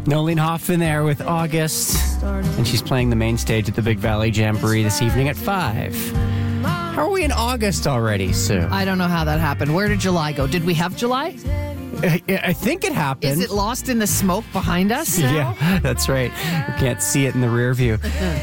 Nolene Hoffman there with August, and she's playing the main stage at the Big Valley Jamboree this evening at 5. How are we in August already, Sue? I don't know how that happened. Where did July go? Did we have July? I think it happened. Is it lost in the smoke behind us now? Yeah, that's right. We can't see it in the rear view.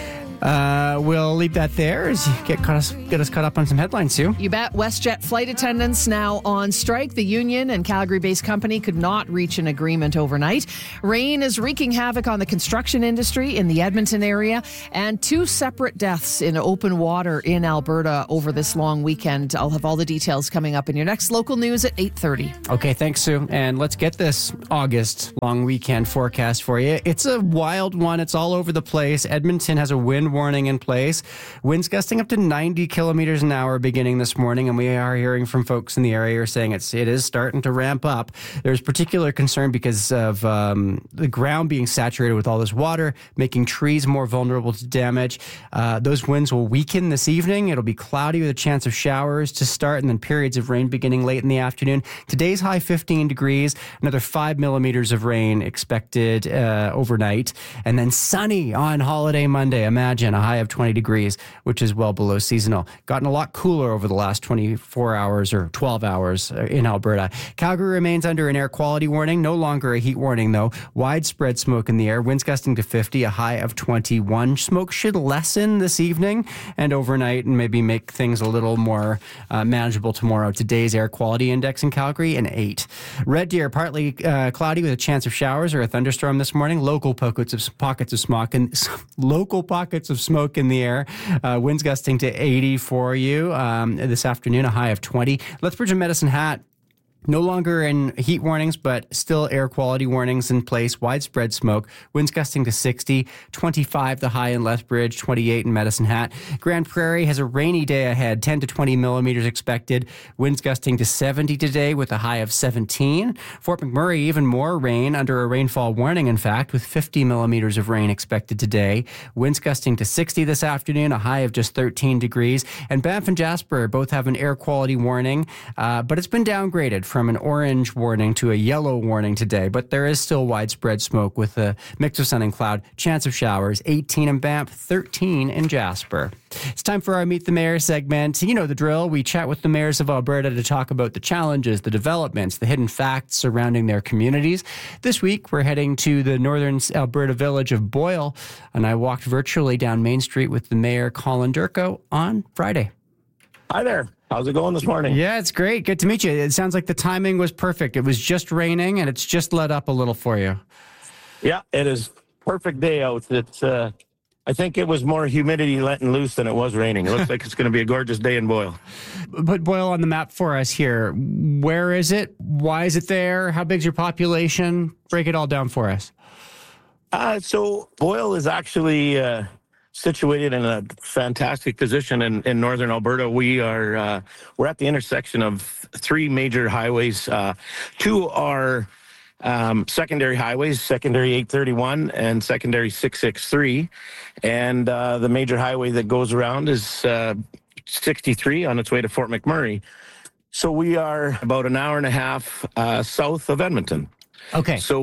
We'll leave that there as you get us caught up on some headlines, Sue. You bet. WestJet flight attendants now on strike. The union and Calgary-based company could not reach an agreement overnight. Rain is wreaking havoc on the construction industry in the Edmonton area, and 2 separate deaths in open water in Alberta over this long weekend. I'll have all the details coming up in your next local news at 8:30. Okay, thanks, Sue. And let's get this August long weekend forecast for you. It's a wild one. It's all over the place. Edmonton has a wind warning in place. Winds gusting up to 90 kilometers an hour beginning this morning, and we are hearing from folks in the area saying it is starting to ramp up. There's particular concern because of the ground being saturated with all this water, making trees more vulnerable to damage. Those winds will weaken this evening. It'll be cloudy with a chance of showers to start, and then periods of rain beginning late in the afternoon. Today's high 15 degrees, another 5 millimeters of rain expected overnight, and then sunny on holiday Monday. Imagine a high of 20 degrees, which is well below seasonal. Gotten a lot cooler over the last 24 hours or 12 hours in Alberta. Calgary remains under an air quality warning, no longer a heat warning though. Widespread smoke in the air, winds gusting to 50, a high of 21. Smoke should lessen this evening and overnight and maybe make things a little more manageable tomorrow. Today's air quality index in Calgary, an 8. Red Deer, partly cloudy with a chance of showers or a thunderstorm this morning. Local pockets of smoke in the air. Winds gusting to 80 for you this afternoon, a high of 20. Lethbridge and Medicine Hat, no longer in heat warnings, but still air quality warnings in place. Widespread smoke. Winds gusting to 60. 25 the high in Lethbridge. 28 in Medicine Hat. Grand Prairie has a rainy day ahead. 10 to 20 millimeters expected. Winds gusting to 70 today with a high of 17. Fort McMurray, even more rain under a rainfall warning, in fact, with 50 millimeters of rain expected today. Winds gusting to 60 this afternoon. A high of just 13 degrees. And Banff and Jasper both have an air quality warning, but it's been downgraded from an orange warning to a yellow warning today, but there is still widespread smoke with a mix of sun and cloud. Chance of showers, 18 in Banff, 13 in Jasper. It's time for our Meet the Mayor segment. You know the drill. We chat with the mayors of Alberta to talk about the challenges, the developments, the hidden facts surrounding their communities. This week, we're heading to the northern Alberta village of Boyle, and I walked virtually down Main Street with the mayor, Colin Durko, on Friday. Hi there. How's it going this morning? Yeah, it's great. Good to meet you. It sounds like the timing was perfect. It was just raining, and it's just let up a little for you. Yeah, it is perfect day out. It's I think it was more humidity letting loose than it was raining. It looks like it's going to be a gorgeous day in Boyle. Put Boyle on the map for us here. Where is it? Why is it there? How big's your population? Break it all down for us. So Boyle is actually situated in a fantastic position in northern Alberta. We're at the intersection of 3 major highways. 2 are secondary highways, secondary 831 and secondary 663. And the major highway that goes around is 63 on its way to Fort McMurray. So we are about an hour and a half south of Edmonton. Okay. So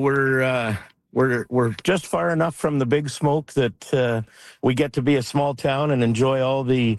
we're just far enough from the big smoke that we get to be a small town and enjoy all the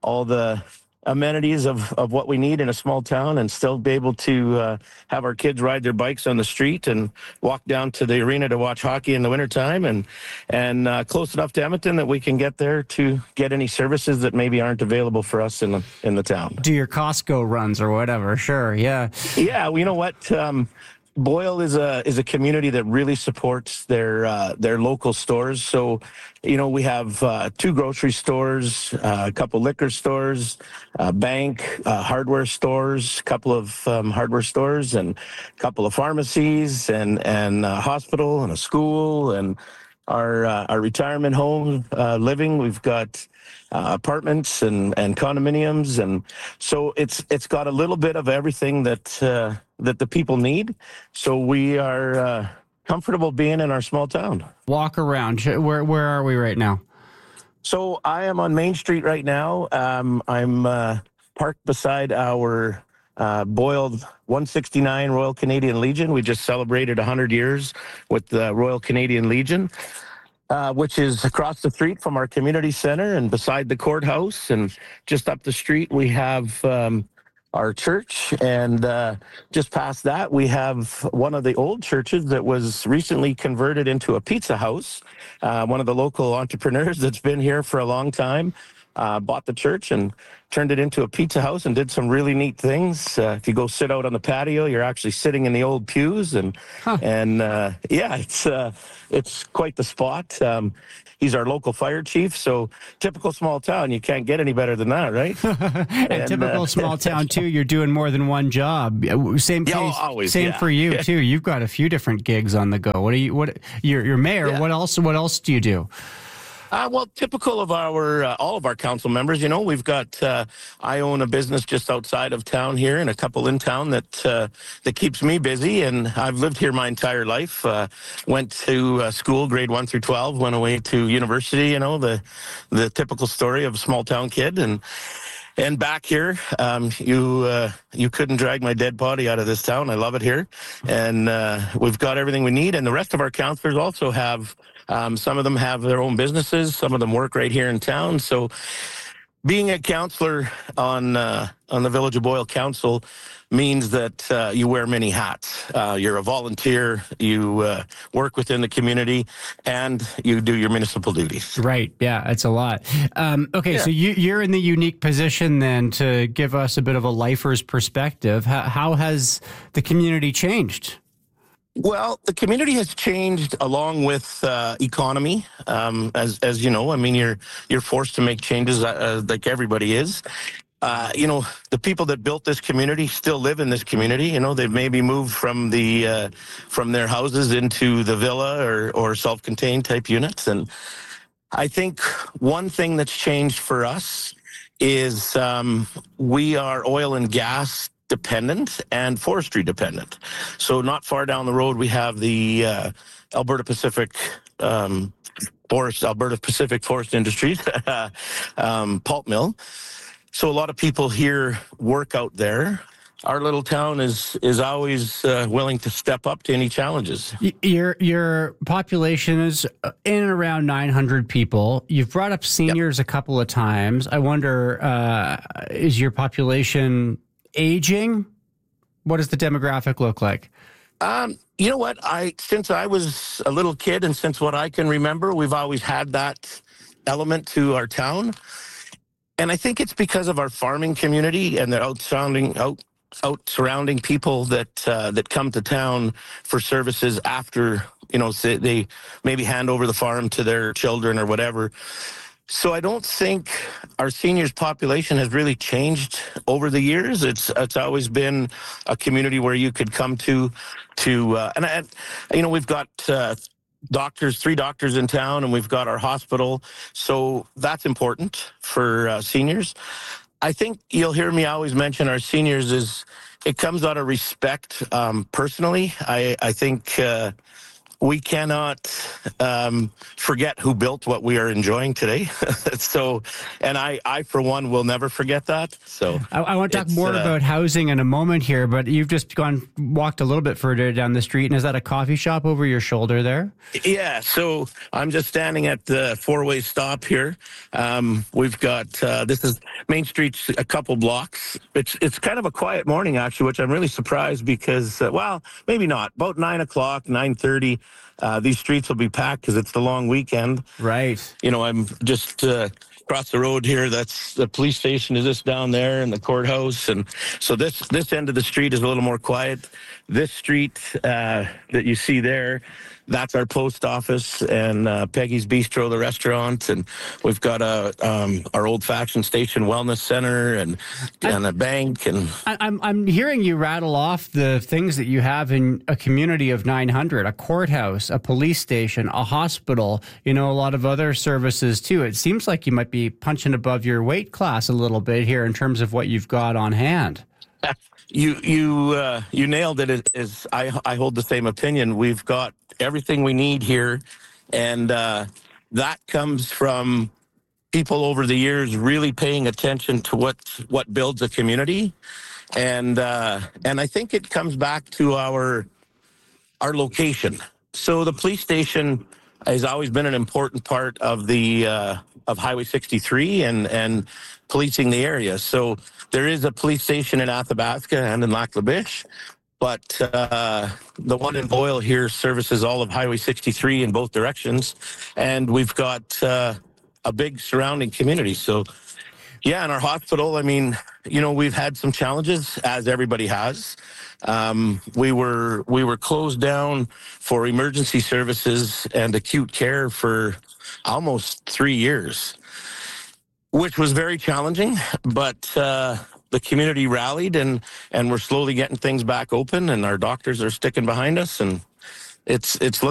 amenities of what we need in a small town, and still be able to have our kids ride their bikes on the street and walk down to the arena to watch hockey in the wintertime, and close enough to Edmonton that we can get there to get any services that maybe aren't available for us in the town. Do your Costco runs or whatever. Sure. Yeah. Yeah. Well, you know what? Boyle is a community that really supports their local stores. So, we have 2 grocery stores, a couple liquor stores, a bank, hardware stores, a couple of hardware stores, and a couple of pharmacies, and a hospital and a school, and our retirement home living. We've got apartments and condominiums, and so it's got a little bit of everything that the people need. So we are comfortable being in our small town. Walk around. Where are we right now? So I am on Main Street right now. I'm parked beside our Boyle 169 Royal Canadian Legion. We just celebrated 100 years with the Royal Canadian Legion, which is across the street from our community center and beside the courthouse. And just up the street, we have our church. And just past that, we have one of the old churches that was recently converted into a pizza house. One of the local entrepreneurs that's been here for a long time bought the church and turned it into a pizza house and did some really neat things. If you go sit out on the patio, you're actually sitting in the old pews, and yeah, it's quite the spot. He's our local fire chief, so typical small town. You can't get any better than that, right? and typical small town too. You're doing more than one job. Same for you too. You've got a few different gigs on the go. You're mayor. Yeah. What else do you do? Well, typical of all of our council members, we've got, I own a business just outside of town here and a couple in town that keeps me busy. And I've lived here my entire life. Went to school, grade 1 through 12, went away to university, the typical story of a small town kid. And back here, you couldn't drag my dead body out of this town. I love it here. And we've got everything we need. And the rest of our councillors also have, some of them have their own businesses. Some of them work right here in town. So being a councillor on the Village of Boyle Council means that you wear many hats. You're a volunteer, you work within the community, and you do your municipal duties. Right. Yeah, it's a lot. So you're in the unique position then to give us a bit of a lifer's perspective. How has the community changed? Well, the community has changed along with economy. As you know, I mean, you're forced to make changes like everybody is. The people that built this community still live in this community. They've maybe moved from their houses into the villa or self-contained type units. And I think one thing that's changed for us is we are oil and gas dependent and forestry dependent. So not far down the road, we have the Alberta Pacific Forest Industries pulp mill. So a lot of people here work out there. Our little town is always willing to step up to any challenges. Your population is in and around 900 people. You've brought up seniors a couple of times. I wonder, is your population aging? What does the demographic look like? You know what? Since I was a little kid and since what I can remember, we've always had that element to our town. And I think it's because of our farming community and the surrounding people that come to town for services after, say they maybe hand over the farm to their children or whatever. So I don't think our seniors population has really changed over the years. It's always been a community where you could come to we've got three doctors in town, and we've got our hospital. So that's important for seniors. I think you'll hear me always mention our seniors is it comes out of respect. Personally, I think we cannot forget who built what we are enjoying today. So, and I for one will never forget that. So I want to talk more about housing in a moment here, but you've just walked a little bit further down the street, and is that a coffee shop over your shoulder there? Yeah. So I'm just standing at the four-way stop here. We've got this is Main Street's a couple blocks. It's kind of a quiet morning actually, which I'm really surprised because maybe not. About 9:00, 9:30. These streets will be packed because it's the long weekend. Right. I'm just across the road here. That's the police station is just down there and the courthouse. And so this end of the street is a little more quiet. This street that you see there, that's our post office and Peggy's Bistro, the restaurant. And we've got our old-fashioned station wellness center and a bank. And I'm hearing you rattle off the things that you have in a community of 900, a courthouse, a police station, a hospital, a lot of other services too. It seems like you might be punching above your weight class a little bit here in terms of what you've got on hand. You nailed it. I hold the same opinion. We've got everything we need here, and that comes from people over the years really paying attention to what builds a community. and I think it comes back to our location. So the police station has always been an important part of the of Highway 63 and policing the area. So there is a police station in Athabasca and in Lac La Biche, but the one in Boyle here services all of Highway 63 in both directions, and we've got a big surrounding community. So yeah, in our hospital, I mean, we've had some challenges, as everybody has. We were closed down for emergency services and acute care for almost 3 years, which was very challenging. But the community rallied, and we're slowly getting things back open, and our doctors are sticking behind us, and it's